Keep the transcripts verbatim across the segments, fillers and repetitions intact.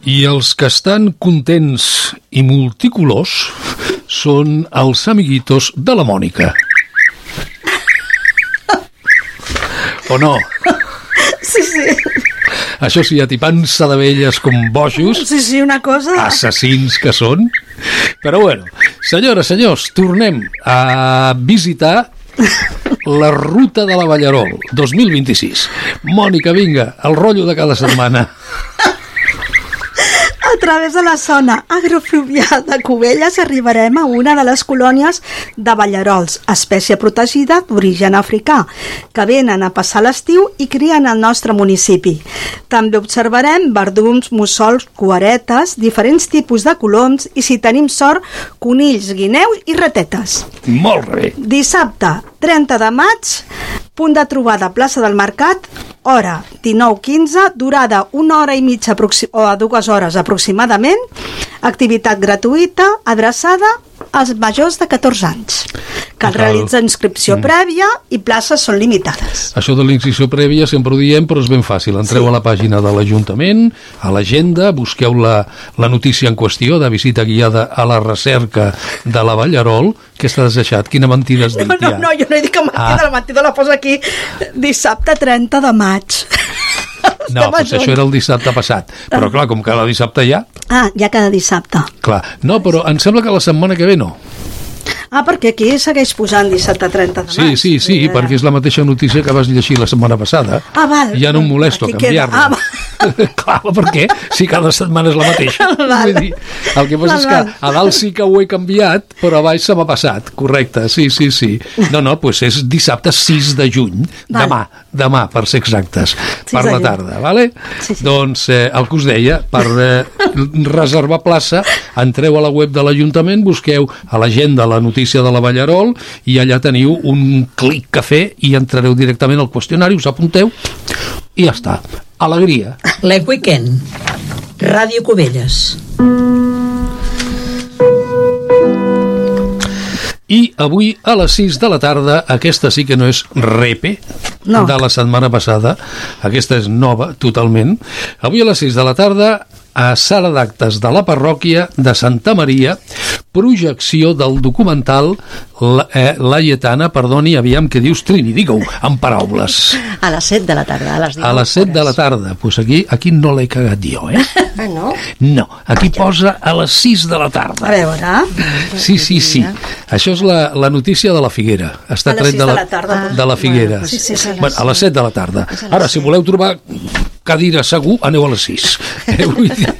I els que estan contents i multicolors són els amiguitos de la Mònica. O no? Sí, sí. Això sí, atipant-se de velles com bojos. Sí, sí, una cosa... Assassins que són. Però bueno, senyores, senyors, tornem a visitar la ruta de la Ballarol dos mil vint-i-sis. Mònica, vinga, el rotllo de cada setmana. A través de la zona agrofluvial de Cubelles arribarem a una de les colònies de ballarols, espècie protegida d'origen africà, que venen a passar l'estiu i crien al nostre municipi. També observarem verdums, mussols, cuaretes, diferents tipus de coloms i, si tenim sort, conills, guineus i ratetes. Molt bé. Dissabte, trenta de maig, punt de trobada a plaça del Mercat, hora dinou quinze, durada una hora i mitja o a dues hores aproximadament, activitat gratuïta adreçada als majors de catorze anys. Cal realitzar inscripció mm. prèvia i places són limitades. Això de la inscripció prèvia sempre ho diem, però és ben fàcil. Entreu sí. a la pàgina de l'Ajuntament, a l'agenda, busqueu la, la notícia en qüestió de visita guiada a la recerca de la Ballarol. Què està deseixat? Quina mentida has dit? No, no, no, jo no he dit que mentida, ah. la mentida la posa aquí dissabte trenta de maig. No, doncs això era el dissabte passat. Però clar, com cada dissabte ja... Ah, ja cada dissabte. Clar, no, però em sembla que la setmana que ve no. Ah, perquè aquí segueix posant dissabte trenta de maig. Sí, sí, sí, eh... perquè és la mateixa notícia que vas llegir la setmana passada. Ah, val. Ja no em molesto a canviar-la. Ah, clar, per què? Si cada setmana és la mateixa. Vull dir, el que passa val, és que a dalt sí que ho he canviat, però a baix se m'ha passat. Correcte, sí, sí, sí. No, no, doncs és dissabte sis de juny. Val. Demà, demà, per ser exactes. Per la tarda, vale? Sí, sí. Doncs eh, el que us deia, per eh, reservar plaça, entreu a la web de l'Ajuntament, busqueu a l'agenda la notícia de la Ballarol i allà teniu un clic a fer i entrareu directament al qüestionari, us apunteu i ja està. Alegria. Le Weekend. Ràdio Cubelles. I avui a les sis de la tarda, aquesta sí que no és repe no. de la setmana passada, aquesta és nova totalment. Avui a les sis de la tarda, a sala d'actes de la parròquia de Santa Maria, projecció del documental La, eh, la Lletana, perdoni, aviam què dius, Trini, digue-ho, en paraules. A les set de la tarda, a les dinou A les set de la tarda, doncs pues aquí, aquí no l'he cagat jo, eh? Ah, no? No, aquí posa a les sis de la tarda. A veure. Sí, sí, sí. Això és la, la notícia de la Figuera. Està tret de la, de la, tarda, de la Figuera. Sí, sí, sí. Bueno, a les set de la tarda. Ara, si voleu trobar cadira segur, aneu a les sis. Eh, vull dir,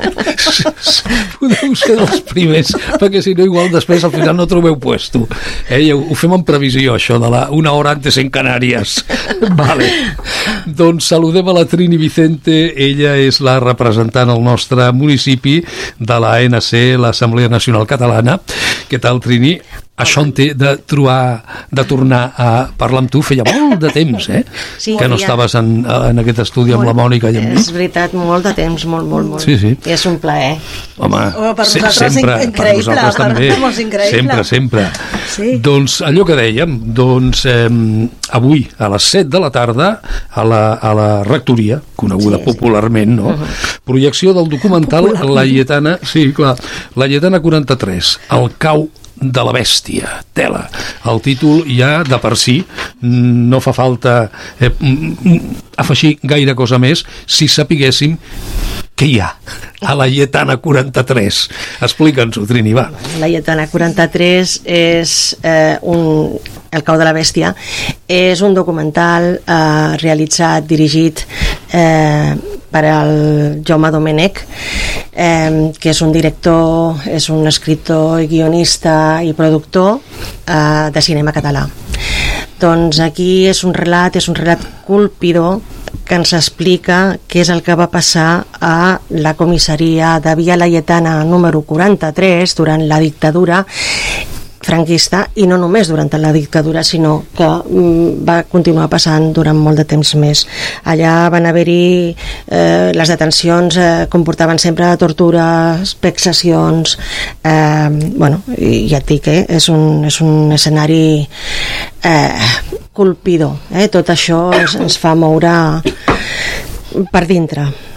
podeu ser dels primers, perquè si no igual després al final no trobeu puesto. Eh, ho, ho fem en previsió, això de la una hora antes en Canàries. Vale. Doncs saludem a la Trini Vicente, ella és la representant al nostre municipi de la A N C, l'Assemblea Nacional Catalana. Què tal, Trini? Això en té de trobar, de tornar a parlar amb tu, feia molt de temps, eh? Sí, que no ja. estaves en, en aquest estudi molt, amb la Mònica i amb mi. És veritat, molt de temps, molt, molt, molt. Sí, sí. I és un plaer. Home, oh, per se, nosaltres sempre, increïble, per nosaltres per també. Increïble. Sempre, sempre. Sí. Doncs allò que dèiem, doncs eh, avui a les set de la tarda a la, a la rectoria, coneguda sí, popularment, no? Uh-huh. Projecció del documental La Lletana, sí, clar, La Lletana quaranta-tres, El cau de la bèstia, tela. El títol ja de per si no fa falta eh, afegir gaire cosa més si sapiguéssim què hi ha a La Lletana quaranta-tres. Explica'ns-ho, Trini, va. La Lletana quaranta-tres és eh, un... El cau de la bèstia és un documental eh, realitzat, dirigit eh, per al Jaume Domènech, eh, que és un director, és un escriptor, guionista i productor eh, de cinema català. Doncs aquí és un relat, és un relat colpidor que ens explica què és el que va passar a la comissaria de Via Laietana número quaranta-tres durant la dictadura franquista, i no només durant la dictadura, sinó que mm, va continuar passant durant molt de temps més. Allà van haver-hi eh, les detencions eh, comportaven sempre tortures, vexacions, eh, bueno, i ja et dic, eh, és, un, és un escenari eh, colpidor, eh? Tot això ens, ens fa moure per dintre,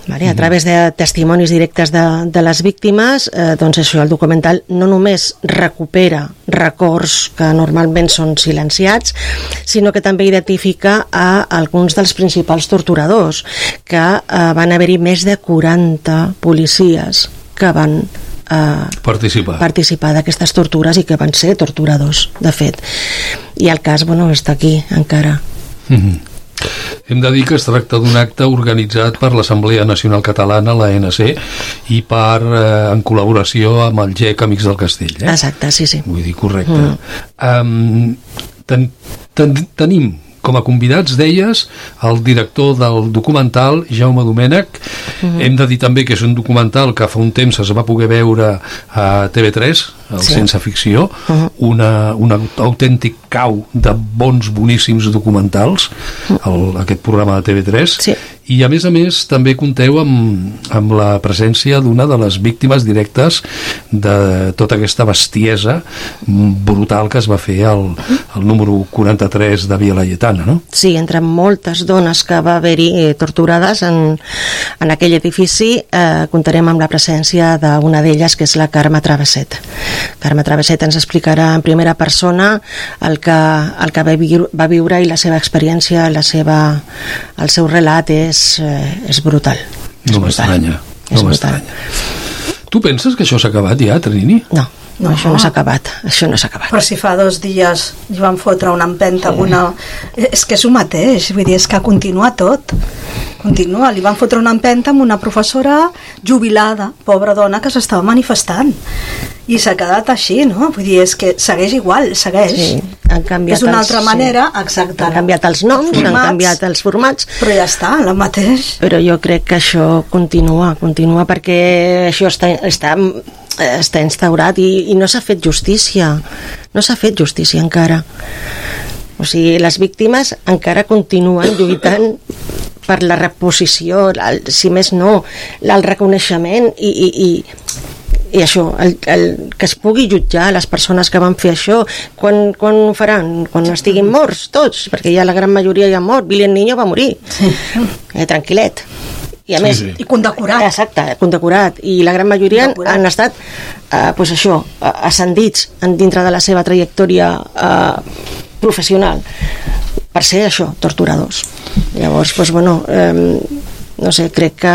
Vale? A través de testimonis directes de, de les víctimes, eh, doncs això, el documental no només recupera records que normalment són silenciats, sinó que també identifica a alguns dels principals torturadors, que eh, van haver-hi més de quaranta policies que van eh, participar, participar d'aquestes tortures i que van ser torturadors, de fet. I el cas, bueno, està aquí encara. Mm-hmm. Hem de dir que es tracta d'un acte organitzat per l'Assemblea Nacional Catalana, l'A N C, i per, eh, en col·laboració amb el G E C Amics del Castell. Eh? Exacte, sí, sí. Vull dir, correcte. Mm. Um, ten, ten, tenim com a convidats, deies, el director del documental, Jaume Domènech. Mm-hmm. Hem de dir també que és un documental que fa un temps es va poder veure a T V tres, el sí. Sense Ficció, uh-huh. una, un autèntic cau de bons, boníssims documentals, el, aquest programa de T V tres, sí. I a més a més també compteu amb, amb la presència d'una de les víctimes directes de tota aquesta bestiesa brutal que es va fer al, al número quaranta-tres de Via Laietana, no? Sí, entre moltes dones que va haver-hi eh, torturades en, en aquell edifici, eh, comptarem amb la presència d'una d'elles, que és la Carme Travesset. Carme Travesset ens explicarà en primera persona el que, el que va, viure, va viure i la seva experiència, la seva, el seu relat és, eh, és brutal. No m'estranya, no m'estranya. Tu penses que això s'ha acabat ja, Trini? No, no, això no s'ha acabat, això no s'ha acabat. Però si fa dos dies hi van fotre una empenta amb una... És que és el mateix, vull dir, és que continua tot. Continua, li van fotre una empenta amb una professora jubilada, pobra dona, que s'estava manifestant. I s'ha quedat així, no? Vull dir, és que segueix igual, segueix. Sí, han canviat és una els, altra manera, sí. exacte. Han canviat els noms, formats, han canviat els formats. Però ja està, el mateix. Però jo crec que això continua, continua perquè això està, està, està instaurat i, i no s'ha fet justícia. No s'ha fet justícia encara. O sigui, les víctimes encara continuen lluitant per la reposició, el, si més no, el reconeixement i, i, i, i això, el, el, que es pugui jutjar les persones que van fer això. Quan, quan ho faran? Quan estiguin morts tots, perquè ja la gran majoria ja ha mort. Billy el Niño va morir, sí. eh, tranquil·let. I a sí, més, sí. I condecorat. Exacte, condecorat. I la gran majoria condecorat. Han estat eh, pues això, ascendits dintre de la seva trajectòria eh, professional per ser això, torturadors. Llavors, doncs, bueno, eh, no sé, crec que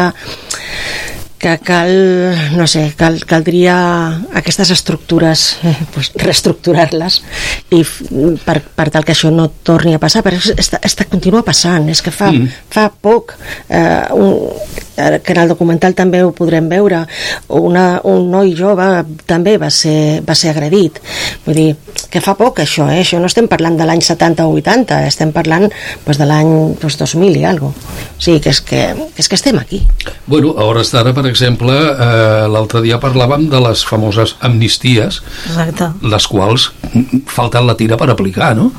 que cal, no sé, cal, caldria aquestes estructures eh, pues, reestructurar-les i per, per tal que això no torni a passar, però està, està, continua passant, és que fa, mm. fa poc eh, un, que en el documental també ho podrem veure, una, un noi jove també va ser, va ser agredit, vull dir que fa poc això, eh? Això no estem parlant de l'any setanta o vuitanta, estem parlant pues, de l'any pues, dos mil i alguna cosa, o sigui que és que, és que estem aquí. Bueno, a hores d'ara, per exemple, eh, l'altre dia parlàvem de les famoses amnisties. Exacte. Les quals falten la tira per aplicar, no?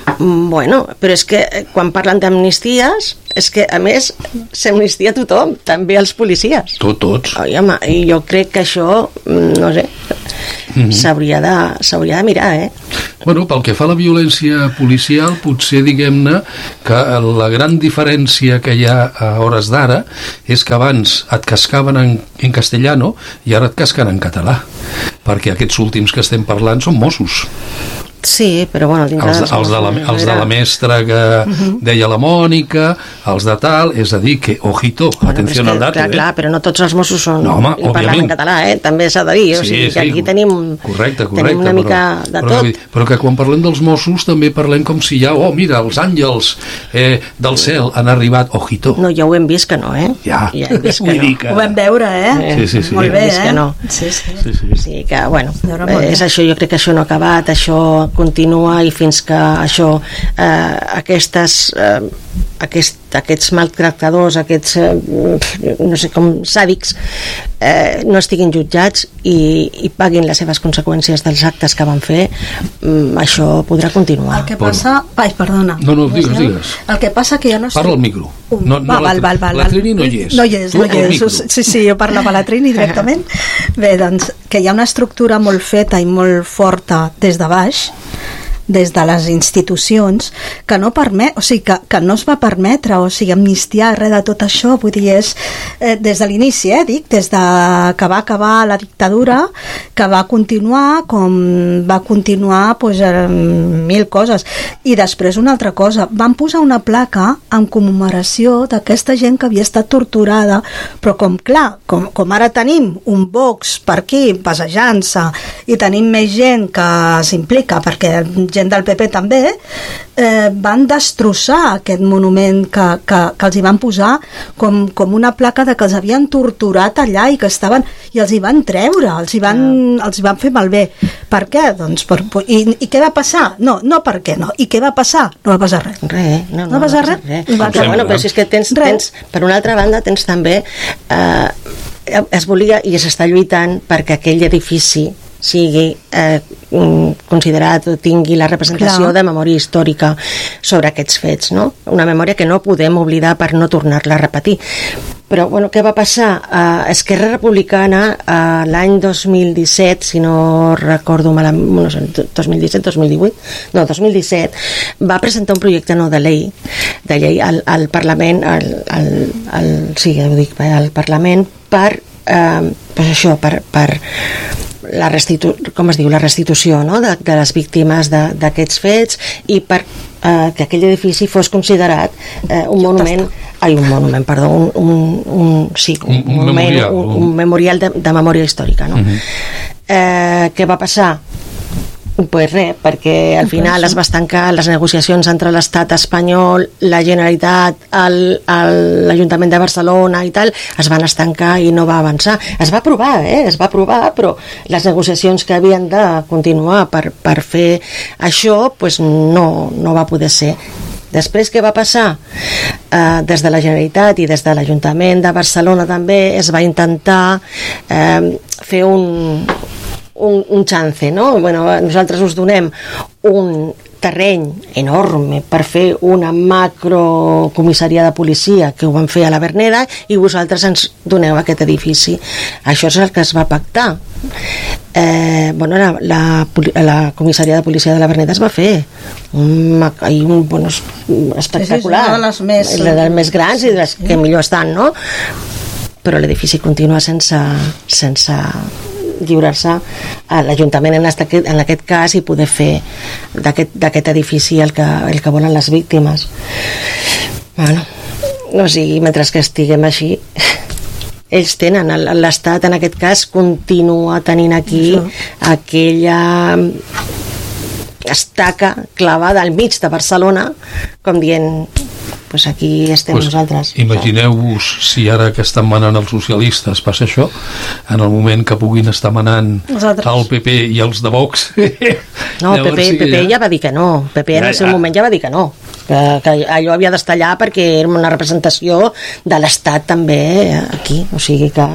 Bueno, però és que quan parlen d'amnisties és que a més s'amnistia tothom, també els policies. Tot, tots. Oi, home, i jo crec que això, no sé, mm-hmm. s'hauria de, s'hauria de mirar, eh? Bueno, pel que fa a la violència policial, potser diguem-ne que la gran diferència que hi ha a hores d'ara és que abans et cascaven en, en castellano i ara et casquen en català, perquè aquests últims que estem parlant són Mossos. Sí, però bueno... Els de, els, de la, els de la mestra que uh-huh. deia la Mònica, els de tal, és a dir, que, ojito, bueno, atenció al dato. Clar, eh? clar, però no tots els Mossos són no, home, i parlen en català, eh? També s'ha de dir, sí, o sigui, que aquí sí, tenim, correcte, correcte, tenim una però, mica de però, tot. Però que quan parlem dels Mossos també parlem com si ja, oh, mira, els àngels eh, del cel han arribat, ojito. No, ja ho hem vist que no, eh? Ja, ja hem vist que no. Que... Ho vam veure, eh? Sí, sí, sí. Molt bé, eh? Que no. Sí, sí. sí, sí. sí que, bueno, és això, jo crec que això no ha acabat, això continua i fins que això, eh, aquestes eh, aquest, aquests maltractadors, aquests eh, no sé com sàdics eh, no estiguin jutjats i, i paguin les seves conseqüències dels actes que van fer, mm, això podrà continuar. El que passa... Ai, perdona. No, no, digues, digues. El que passa que ja no sé... Parla al micro. No, no, va, val, val, val, la Trini no hi és. No hi és, no hi és. Sí, sí, jo parlava a la Trini directament. Bé, doncs, que hi ha una estructura molt feta i molt forta des de baix, des de les institucions que no permet, o sigui, que, que no es va permetre, o sigui, amnistiar res de tot això, vull dir, és eh, des de l'inici, eh, dic, des de que va acabar la dictadura, que va continuar com va continuar pues, eh, mil coses. I després una altra cosa, van posar una placa en commemoració d'aquesta gent que havia estat torturada, però com clar, com, com ara tenim un Vox per aquí passejant-se i tenim més gent que s'implica, perquè gent del P P també, eh, van destrossar aquest monument que, que, que els hi van posar com, com una placa de que els havien torturat allà i que estaven, i els hi van treure, els hi van, yeah. els hi van fer malbé. Per què? Doncs per, i, i què va passar? No, no per què no. I què va passar? No va passar res. Res, no, no, no va passar res. res. Va però, bueno, però si és que tens, tens, per una altra banda, tens també eh, es volia i s'està lluitant perquè aquell edifici sigui eh, considerat o tingui la representació Clar. de memòria històrica sobre aquests fets, no? Una memòria que no podem oblidar per no tornar-la a repetir. Però, bueno, què va passar? Uh, Esquerra Republicana uh, l'any dos mil disset, si no recordo malament, no sé, dos mil disset, dos mil divuit, no, dos mil disset, va presentar un projecte no de llei, de llei al, al Parlament, al, al, al, sí, ja ho dic, al Parlament, per, uh, pues això, per, per la restitu com es diu, la restitució, no? de, de les víctimes d'aquests fets i per eh, que aquell edifici fos considerat eh, un monument, ai, un monument, perdó, un, un, un, sí, un, un, un monument, memorial, un, un memorial de, de memòria històrica, no? Uh-huh. eh, què va passar? Pues res, perquè al final es va estancar les negociacions entre l'estat espanyol, la Generalitat, l'Ajuntament de Barcelona i tal, es van estancar i no va avançar. Es va aprovar, eh? Es va aprovar, però les negociacions que havien de continuar per, per fer això, pues no, no va poder ser. Després què va passar? Eh, des de la Generalitat i des de l'Ajuntament de Barcelona també es va intentar eh, fer un un, un chance, no? Bueno, nosaltres us donem un terreny enorme per fer una macrocomissaria de policia, que ho van fer a la Verneda, i vosaltres ens doneu aquest edifici. Això és el que es va pactar. Eh, bueno, la, la, la comissaria de policia de la Verneda es va fer un, un bueno, espectacular, és una de les més, de les més grans i de les que millor estan, no? Però l'edifici continua sense sense lliurar-se a l'Ajuntament en, en aquest cas i poder fer d'aquest edifici el que, el que volen les víctimes. Bueno, o sigui, mentre que estiguem així, ells tenen, l'Estat en aquest cas continua tenint aquí Això. aquella estaca clavada al mig de Barcelona, com dient pues aquí estem pues nosaltres. Imagineu-vos si ara que estan manant els socialistes passa això, en el moment que puguin estar manant nosaltres. El P P i els de Vox. No, P P, sí P P ja... ja va dir que no. P P ja, en el seu ja. moment ja va dir que no. Que, que allò havia d'estar allà perquè era una representació de l'Estat també aquí. O sigui que...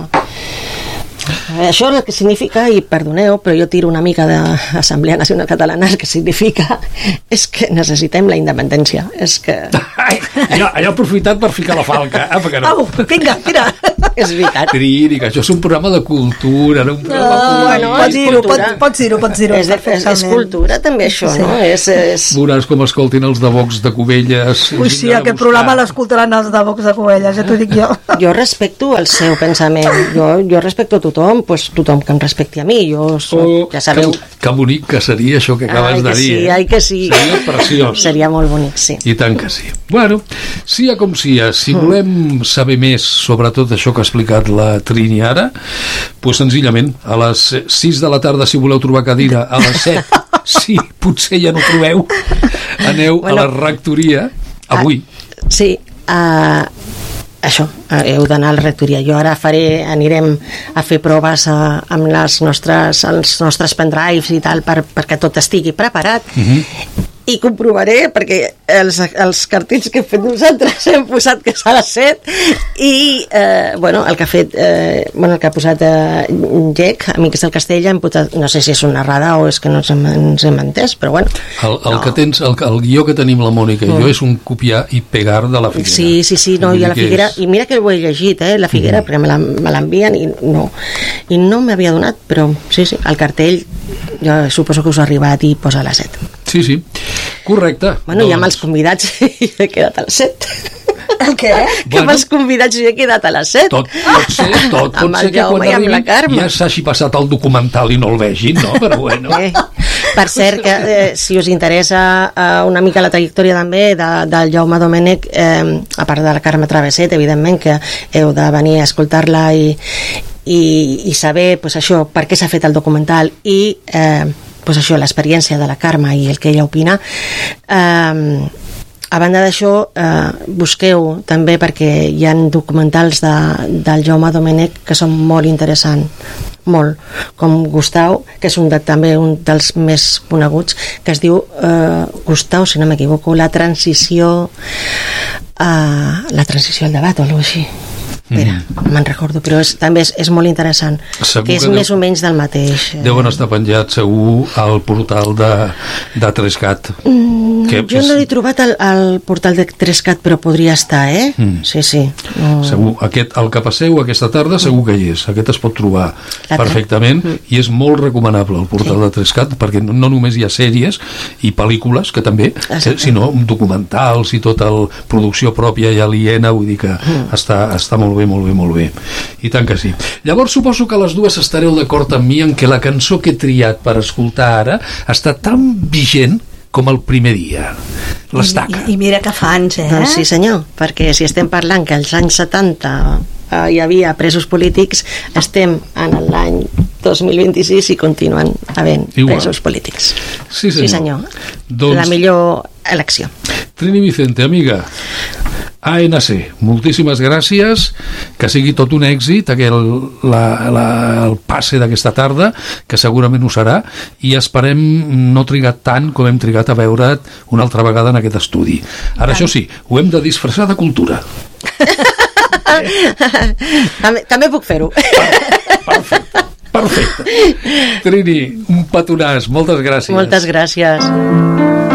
Això el que significa, i perdoneu, però jo tiro una mica d'Assemblea Nacional Catalana, el que significa és que necessitem la independència. És que... Ai, allò, allò aprofitat per ficar la falca, eh, perquè no? Au, vinga, tira. És veritat. Trini, que això és un programa de cultura, no un programa no, polític. Bueno, pots dir-ho, pots, pots dir-ho, pots dir-ho. És, és, és cultura també això, sí. no? És, és... Veuràs com escoltin els de Vox de Cubelles. Ui, sí, aquest programa l'escoltaran els de Vox de Cubelles, ja t'ho dic jo. Jo respecto el seu pensament, jo, jo respecto tothom, pues tothom que em respecti a mi, jo soc, oh, ja sabeu... Que, que bonic que seria això que acabes ai, de que dir. Sí, eh? ai, que sí. Seria preciós. Seria molt bonic, sí. I tant que sí. Bueno, sia com sia, si volem saber més sobre tot això que ha explicat la Trini ara, pues senzillament, a les sis de la tarda, si voleu trobar cadira, a les set, sí, potser ja no trobeu, aneu bueno, a la rectoria, avui. Uh, sí, uh, això, heu d'anar a la rectoria. Jo ara faré, anirem a fer proves a, amb les nostres, els nostres pendrives i tal, per, perquè tot estigui preparat. Uh-huh. I comprovaré, perquè els, els cartells que hem fet nosaltres hem posat que s'ha de set i eh, bueno, el que ha fet eh, bueno, el que ha posat eh, Gec, Amics del Castell, hem posat, no sé si és una errada o és que no ens hem, ens hem entès, però bueno el, el, no. que tens, el, el guió que tenim la Mònica i mm. jo és un copiar i pegar de la Figuera. Sí, sí, sí, no, i a la Figuera és... i mira que ho he llegit, eh, la Figuera, mm. perquè me l'envien i no i no m'havia donat, però sí, sí, el cartell jo suposo que us ha arribat i posa la set. Sí, sí, correcte. Bueno, doncs... i amb els convidats he quedat a les set. El què? Que bueno, amb els convidats hi he quedat a les set. Tot pot ser, tot pot ser que quan arribin ja s'hagi passat el documental i no el vegin, no? Però bueno. Eh, per cert, que eh, si us interessa eh, una mica la trajectòria també de, del Jaume Domènech, eh, a part de la Carme Travesset, evidentment que heu de venir a escoltar-la i, i, i saber pues, això, per què s'ha fet el documental i eh, pues, això, l'experiència de la Carme i el que ella opina. Eh, A banda d'això, eh, busqueu també perquè hi ha documentals de, del Jaume Domènech que són molt interessants, molt, com Gustau, que és un de, també un dels més coneguts, que es diu eh, Gustau, si no m'equivoco, la transició eh, la transició al debat o alguna cosa així. Espera, mm. me'n recordo, però és, també és, és molt interessant, segur que és que més deu, o menys del mateix. Deuen estar penjats segur al portal de, de trescat. Mm, que jo és... no l'he trobat al, al portal de trescat, però podria estar, eh? Mm. Sí, sí. No... Segur, aquest, el que passeu aquesta tarda segur que hi és, aquest es pot trobar la perfectament mm. i és molt recomanable el portal sí. de trescat, perquè no, no només hi ha sèries i pel·lícules, que també, que, sinó documentals i tota la producció pròpia i aliena, vull dir que mm. està, està molt bé, molt bé, molt bé. I tant que sí. Llavors suposo que les dues estareu d'acord amb mi en que la cançó que he triat per escoltar ara està tan vigent com el primer dia. L'estaca. I, i mira que fa anys, eh? Doncs sí, senyor, perquè si estem parlant que als anys setanta eh, hi havia presos polítics, estem en l'any dos mil vint-i-sis i continuen havent Igual. presos polítics. Sí, senyor. Sí, senyor. Doncs... La millor elecció. Trini Vicente, amiga, A N C, moltíssimes gràcies, que sigui tot un èxit aquel, la, la, el passe d'aquesta tarda, que segurament ho serà, i esperem no trigar tant com hem trigat a veure't una altra vegada en aquest estudi. Ara, això sí, ho hem de disfressar de cultura. també, també puc fer-ho. Perfecte, perfecte. Trini, un petonàs, moltes gràcies. Moltes gràcies.